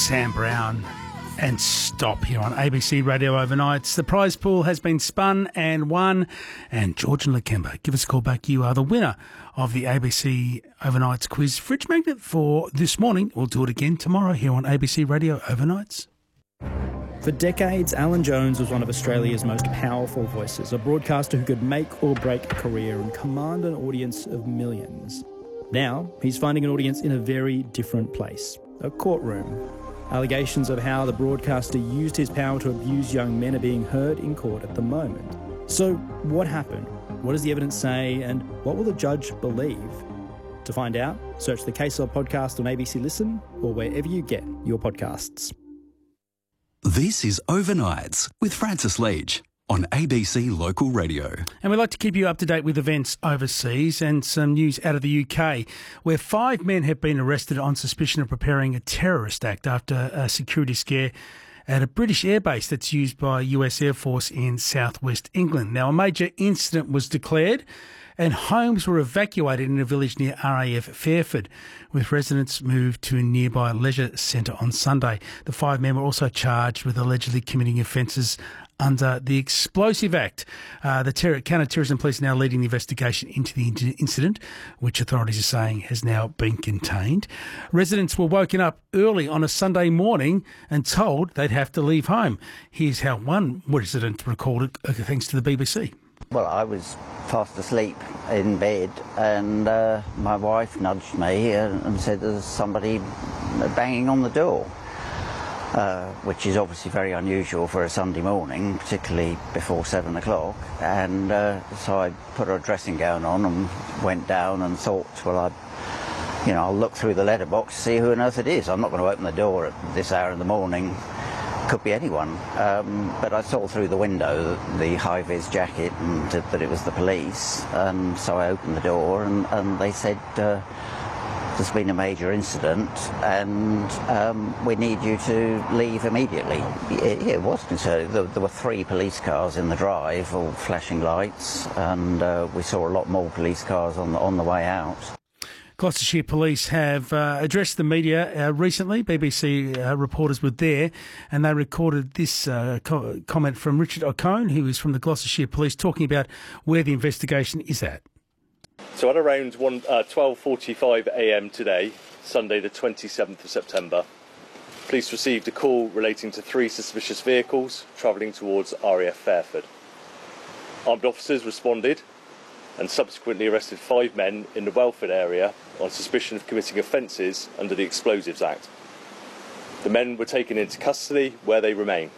Sam Brown and Stop here on ABC Radio Overnights. The prize pool has been spun and won, and George and Lakemba, give us a call back. You are the winner of the ABC Overnights quiz fridge magnet for this morning. We'll do it again tomorrow here on ABC Radio Overnights. For decades, Alan Jones was one of Australia's most powerful voices, a broadcaster who could make or break a career and command an audience of millions. Now, he's finding an audience in a very different place, a courtroom. Allegations of how the broadcaster used his power to abuse young men are being heard in court at the moment. So, what happened? What does the evidence say? And what will the judge believe? To find out, search the Case Law podcast on ABC Listen or wherever you get your podcasts. This is Overnights with Francis Leach on ABC Local Radio. And we'd like to keep you up to date with events overseas and some news out of the UK, where 5 men have been arrested on suspicion of preparing a terrorist act after a security scare at a British airbase that's used by US Air Force in southwest England. Now, a major incident was declared and homes were evacuated in a village near RAF Fairford, with residents moved to a nearby leisure centre on Sunday. The 5 men were also charged with allegedly committing offences under the Explosive Act. The counter-terrorism police are now leading the investigation into the incident, which authorities are saying has now been contained. Residents were woken up early on a Sunday morning and told they'd have to leave home. Here's how one resident recalled it, thanks to the BBC. Well, I was fast asleep in bed and my wife nudged me and said there's somebody banging on the door. Which is obviously very unusual for a Sunday morning, particularly before 7 o'clock. And so I put a dressing gown on and went down and thought, well, I'll look through the letterbox to see who on earth it is. I'm not going to open the door at this hour in the morning. Could be anyone. But I saw through the window the high-vis jacket and that it was the police. And so I opened the door and they said, there's been a major incident and we need you to leave immediately. It was concerning. There were 3 police cars in the drive, all flashing lights, and we saw a lot more police cars on the way out. Gloucestershire Police have addressed the media recently. BBC reporters were there and they recorded this comment from Richard O'Cone, who is from the Gloucestershire Police, talking about where the investigation is at. So at around 12:45 a.m. today, Sunday the 27th of September, police received a call relating to 3 suspicious vehicles travelling towards RAF Fairford. Armed officers responded and subsequently arrested 5 men in the Welford area on suspicion of committing offences under the Explosives Act. The men were taken into custody where they remain.